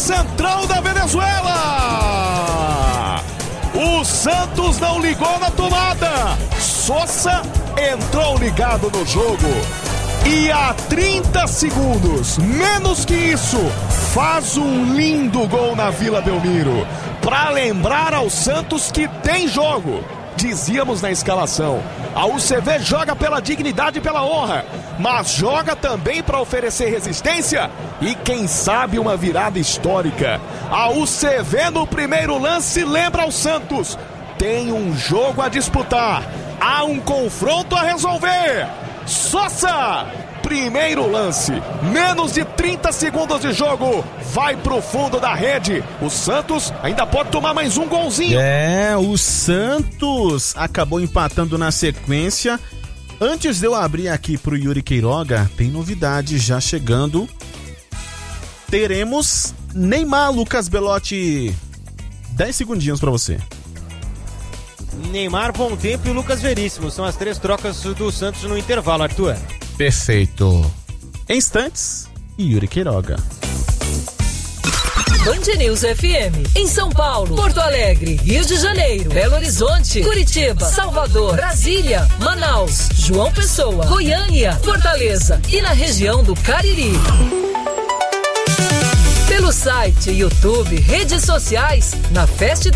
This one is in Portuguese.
Central da Venezuela. O Santos não ligou na tomada. Sosa entrou ligado no jogo. E a 30 segundos, menos que isso, faz um lindo gol na Vila Belmiro. Para lembrar ao Santos que tem jogo. Dizíamos na escalação, a UCV joga pela dignidade e pela honra, mas joga também para oferecer resistência e quem sabe uma virada histórica. A UCV no primeiro lance lembra ao Santos, tem um jogo a disputar, há um confronto a resolver. Sosa, primeiro lance, menos de 30 segundos de jogo, vai pro fundo da rede. O Santos ainda pode tomar mais um golzinho. O Santos acabou empatando na sequência. Antes de eu abrir aqui pro Yuri Queiroga, tem novidade já chegando. Teremos Neymar, Lucas Belotti. 10 segundinhos pra você. Neymar, Bom Tempo e Lucas Veríssimo são as 3 trocas do Santos no intervalo, Arthur. Perfeito. Em instantes, Yuri Queiroga. Band News FM, em São Paulo, Porto Alegre, Rio de Janeiro, Belo Horizonte, Curitiba, Salvador, Brasília, Manaus, João Pessoa, Goiânia, Fortaleza e na região do Cariri. Pelo site, YouTube, redes sociais, na Fest